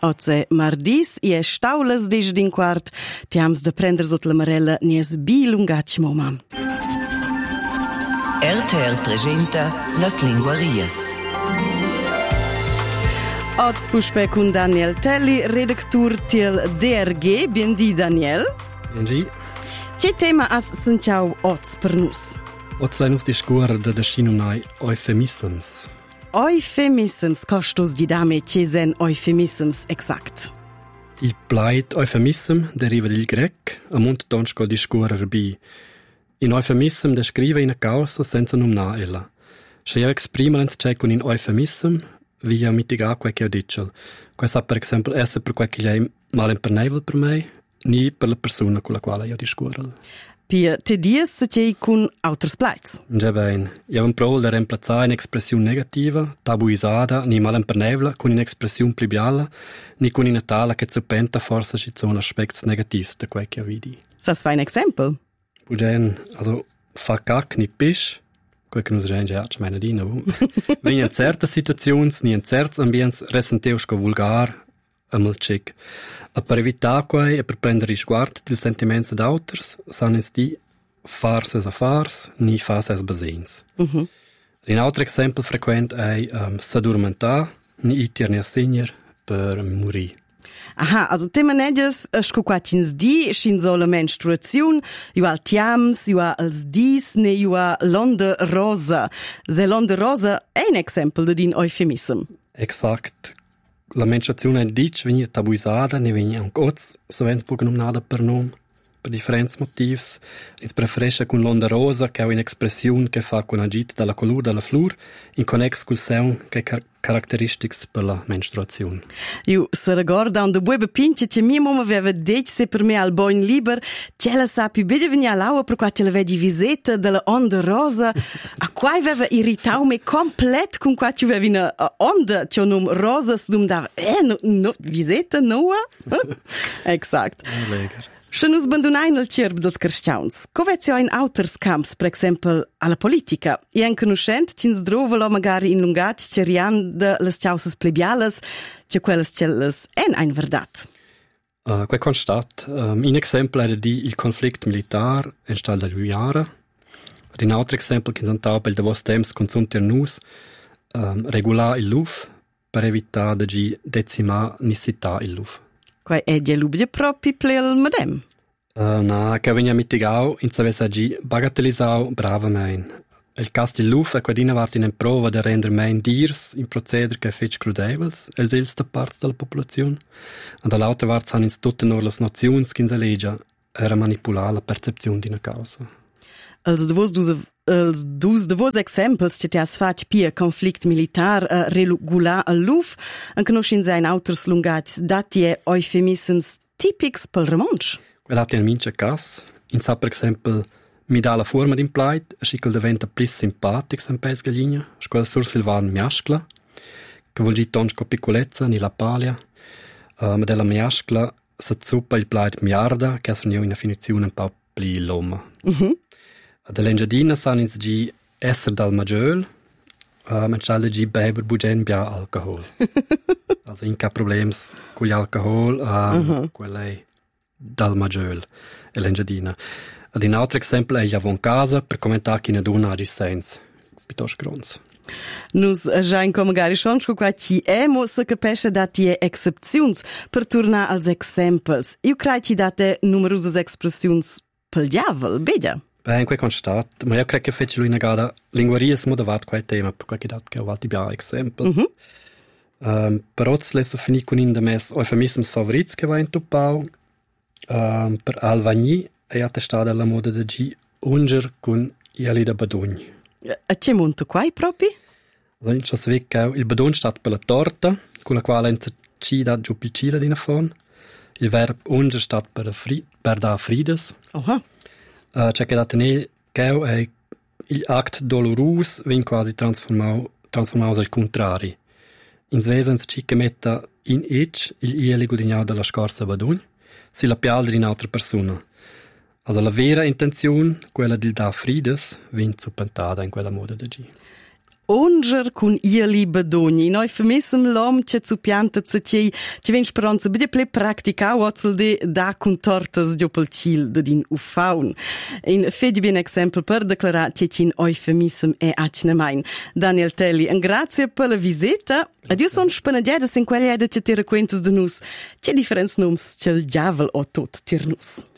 Oggi mardis e staulas des din quart. Tiams de prender sotto la marella nies bi lungac moma. RTL presenta Las Linguarias. Oggi puspe con Daniel Telli, redaktur til DRG. Biendi Daniel. Biendi. Che tema as sentiau oggi per nus? Oggi nus discuorda da scinunai eufemisms. Eufemisms, costos di dame, che sen eufemisms exact? Il pleit eufemism deriva del grec, amunt tonsco discuorer bi. In eufemism descrive una causa senza numna ella. Se io exprimerens c'è con in eufemism, via mitigar quel che ho dicel. Questo per esempio essere per quel che è malempernevole per me, ni per la persona con la quale io discuorel. Pia te dies se c'è con autres plaits. Già bene, io ho provato di reemplazzare un'espressione negativa, tabuisata, ni malempernevole, con un'espressione plibiala, ni con una tale che suppenta forse ci sono aspetti negativi di quel che vidi. Sas fai un esempio? Bugen, also, fa cac ni pisch, quel che nos gente ha meine dina. Wenn in certe situazioni, ni in certi ambienti, resenteus co vulgar, amel chic. A per evitare quei e per prendere sguardo del sentimento d'auters, sanes di farse a fars, ni farse a basins. Un altro esempio frequente è s'addormentare, ni itir ni a senior per morire. Aha, also tema nedjes, scoquatins di, schin so la menstruazione, io al tiams, io als dis, ne io a l'onde rosa. Se l'onde rosa è un esempio di din eufemism. Exakt. La menstruazione è dic, venia tabuisata, ne venia anche oz, se vens può nada per nom, per differenti motivi. Ins preferisce con l'onda rosa, che è un'espressione che fa con agit dalla colore della flor, in connex col sound che è caratteristics per la menstruazione. Io se ricorda un de buebe pinche che mia mamma aveva detto se per me al boin liber, che la sa più bene venia all'aua per quando la vedi visita della onda rosa, a qua aveva irritau me complet con quando aveva una onda che num rosa dum dava no visita noa. Exact. Se nus bandunain al cerb dels carstgauns, covezio in auters camps, per exempel, alla politica, e en conoscent cins drovelo magari in lungat cerian de les causas plebiales, che quelles celles en ein verdat. Quel constat, in exempel era di il conflict militar en stal da Guiara, un altro exempel che santau pel de vos temps consunter nus, regular il luf, per evitare di decimar nicità il luf. Quai è di lubie propi plel medem? No, che venia mitigau, in savessa gi bagatellisau bravamein. Il cas di luf è quadina vart in prova de render mein dirs in proceder che fetch crudevels, els elsta parts della popolazione. Und all'altra vart san ins tutte nur las nozions che in leggia era manipulare la percezione di una causa. Els dus de vos exempels che has fac pia conflict militar regular al luf, anche non in sein auters lungats datie eufemisms tipics pel remonch. Quell'altro in mince cas, in sa per esempio mi dà la forma d'implait, así che diventa più simpatico in pes galligna, scuola sur Silvan miascla, che vuol dire tonsco piccolezza, ni la palia, ma della miascla sa zuppa il plait miarda, che è una definizione un po' più l'oma. Dell'engiadina sanno di essere dal maggiore, ma c'è di beber bugen bia alcohol. Also in cap problems con l'alcohol, quelle dal maggiore, e l'engiadina. Ad un altro esempio è avon casa per commentare che ne dona a dissens, piuttosto grons. Nus già in magari schon qua chi è mo se capisce dati exceptions per tornare als exemples. Io credo che date numerose expressions pel diavol, bella. Beh, quel constat, ma io credo che fece lui una gara linguarias motivat quel tema, per quel che dat che ho valti bia exemples. Però le so finì con in de mes eufemisms favorits che va in tupau, per Alvagni e attestato alla moda de gi unger con iali da badugn. A che monto quai propi? Also in ciò che il badugn stat per la torta, con la quale ci da giù piccina di una fon. Il verb unger stat per da frides. C'è che da tenere che è il act dolorus vien quasi trasformato al contrario. In svesen ci che metta in ich il ieli guadagnato dalla scorsa badugn, si la pialda di un'altra persona. Also la vera intenzione, quella di da frides, vien suppentata in quella moda da gi. onger con ieli badogni. Noi famissem l'om che zu pianta zacei, che ven speranza bide ple practica ozel de da con tortas diopel cil de din ufaun. In fedi bien exempel per declarar che cin eufemism e acnemain. Daniel Telli, un grazie per la visita. Adieu son spanadiadas in quelle che te recuentas de nus. Che difference nums che il diavel o tot tir nus.